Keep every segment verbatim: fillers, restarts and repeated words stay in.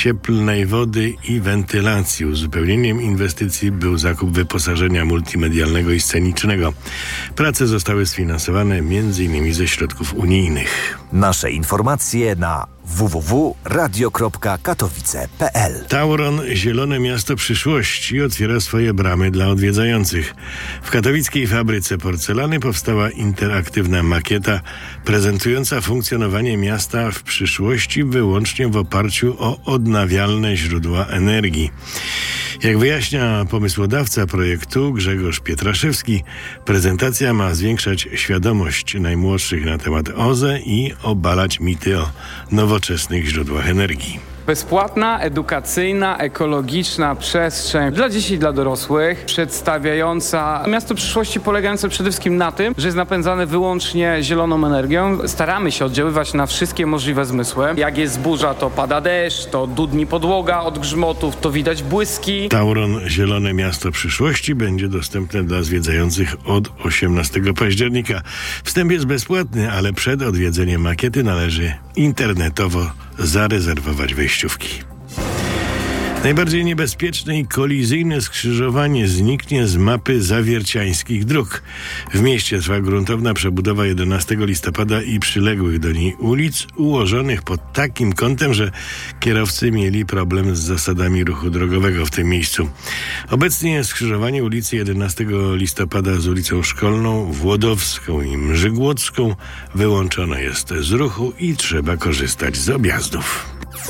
cieplnej wody i wentylacji. Uzupełnieniem inwestycji był zakup wyposażenia multimedialnego i scenicznego. Prace zostały sfinansowane między innymi ze środków unijnych. Nasze informacje na w w w kropka radio kropka katowice kropka p l. Tauron Zielone Miasto Przyszłości otwiera swoje bramy dla odwiedzających. W katowickiej fabryce porcelany powstała interaktywna makieta prezentująca funkcjonowanie miasta w przyszłości wyłącznie w oparciu o odnawialne źródła energii. Jak wyjaśnia pomysłodawca projektu Grzegorz Pietraszewski, prezentacja ma zwiększać świadomość najmłodszych na temat O Z E i obalać mity o nowoczesnych źródłach energii. Bezpłatna, edukacyjna, ekologiczna przestrzeń dla dzieci i dla dorosłych, przedstawiająca miasto przyszłości polegające przede wszystkim na tym, że jest napędzane wyłącznie zieloną energią. Staramy się oddziaływać na wszystkie możliwe zmysły. Jak jest burza, to pada deszcz, to dudni podłoga od grzmotów, to widać błyski. Tauron Zielone Miasto Przyszłości będzie dostępne dla zwiedzających od osiemnastego października. Wstęp jest bezpłatny, ale przed odwiedzeniem makiety należy internetowo zarezerwować wejściówki. Najbardziej niebezpieczne i kolizyjne skrzyżowanie zniknie z mapy zawierciańskich dróg. W mieście trwa gruntowna przebudowa jedenastego listopada i przyległych do niej ulic, ułożonych pod takim kątem, że kierowcy mieli problem z zasadami ruchu drogowego w tym miejscu. Obecnie skrzyżowanie ulicy jedenastego listopada z ulicą Szkolną, Włodowską i Mrzygłocką wyłączone jest z ruchu i trzeba korzystać z objazdów.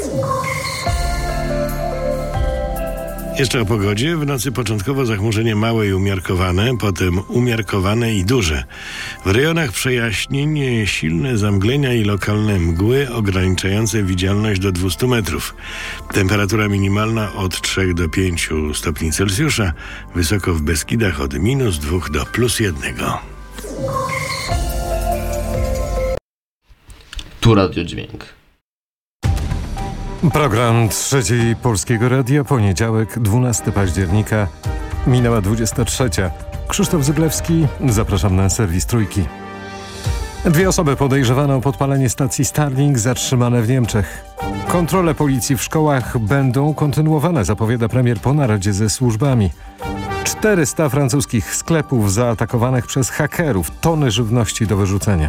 Jeszcze o pogodzie. W nocy początkowo zachmurzenie małe i umiarkowane, potem umiarkowane i duże. W rejonach przejaśnień silne zamglenia i lokalne mgły ograniczające widzialność do dwustu metrów. Temperatura minimalna od trzech do pięciu stopni Celsjusza, wysoko w Beskidach od minus dwóch do plus jednego. Tu Radio Dźwięk. Program Trzeciej Polskiego Radia, poniedziałek, dwunastego października, minęła dwudziesta trzecia. Krzysztof Zyblewski, zapraszam na serwis Trójki. Dwie osoby podejrzewane o podpalenie stacji Starlink zatrzymane w Niemczech. Kontrole policji w szkołach będą kontynuowane, zapowiada premier po naradzie ze służbami. czterysta francuskich sklepów zaatakowanych przez hakerów, tony żywności do wyrzucenia.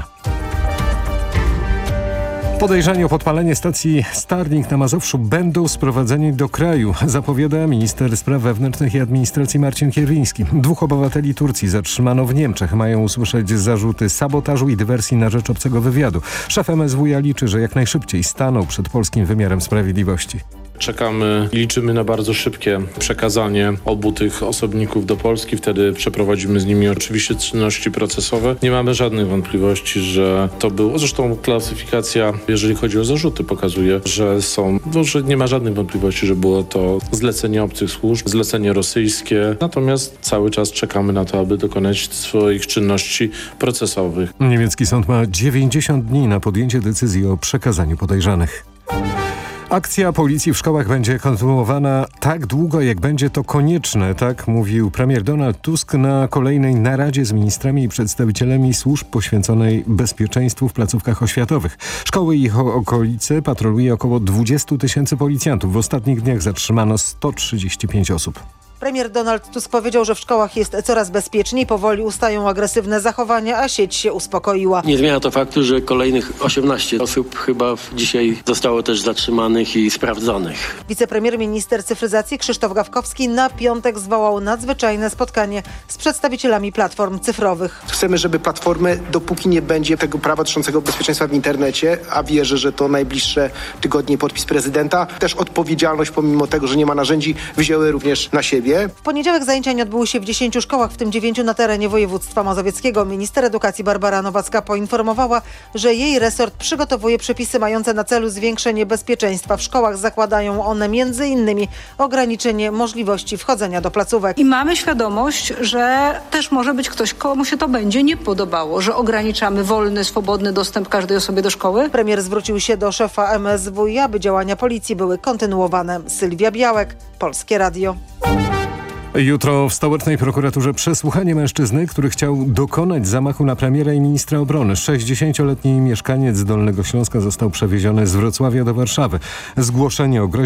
Podejrzani o podpalenie stacji Starlink na Mazowszu będą sprowadzeni do kraju, zapowiada minister spraw wewnętrznych i administracji Marcin Kierwiński. Dwóch obywateli Turcji zatrzymano w Niemczech. Mają usłyszeć zarzuty sabotażu i dywersji na rzecz obcego wywiadu. Szef M S W iA liczy, że jak najszybciej staną przed polskim wymiarem sprawiedliwości. Czekamy i liczymy na bardzo szybkie przekazanie obu tych osobników do Polski. Wtedy przeprowadzimy z nimi oczywiście czynności procesowe. Nie mamy żadnych wątpliwości, że to było. Zresztą klasyfikacja, jeżeli chodzi o zarzuty, pokazuje, że są, no, że nie ma żadnych wątpliwości, że było to zlecenie obcych służb, zlecenie rosyjskie. Natomiast cały czas czekamy na to, aby dokonać swoich czynności procesowych. Niemiecki sąd ma dziewięćdziesiąt dni na podjęcie decyzji o przekazaniu podejrzanych. Akcja policji w szkołach będzie kontynuowana tak długo, jak będzie to konieczne, tak mówił premier Donald Tusk na kolejnej naradzie z ministrami i przedstawicielami służb poświęconej bezpieczeństwu w placówkach oświatowych. Szkoły i ich okolice patroluje około dwudziestu tysięcy policjantów. W ostatnich dniach zatrzymano sto trzydzieści pięć osób. Premier Donald Tusk powiedział, że w szkołach jest coraz bezpieczniej, powoli ustają agresywne zachowania, a sieć się uspokoiła. Nie zmienia to faktu, że kolejnych osiemnaście osób chyba dzisiaj zostało też zatrzymanych i sprawdzonych. Wicepremier minister cyfryzacji Krzysztof Gawkowski na piątek zwołał nadzwyczajne spotkanie z przedstawicielami platform cyfrowych. Chcemy, żeby platformy, dopóki nie będzie tego prawa dotyczącego bezpieczeństwa w internecie, a wierzę, że to najbliższe tygodnie podpis prezydenta, też odpowiedzialność pomimo tego, że nie ma narzędzi, wzięły również na siebie. W poniedziałek zajęcia nie odbyły się w dziesięciu szkołach, w tym dziewięciu na terenie województwa mazowieckiego. Minister edukacji Barbara Nowacka poinformowała, że jej resort przygotowuje przepisy mające na celu zwiększenie bezpieczeństwa w szkołach. Zakładają one między innymi ograniczenie możliwości wchodzenia do placówek. I mamy świadomość, że też może być ktoś, komu się to będzie nie podobało, że ograniczamy wolny, swobodny dostęp każdej osobie do szkoły. Premier zwrócił się do szefa M S W iA, aby działania policji były kontynuowane. Sylwia Białek, Polskie Radio. Jutro w stołecznej prokuraturze przesłuchanie mężczyzny, który chciał dokonać zamachu na premiera i ministra obrony. sześćdziesięcioletni mieszkaniec Dolnego Śląska został przewieziony z Wrocławia do Warszawy. Zgłoszenie o groźbie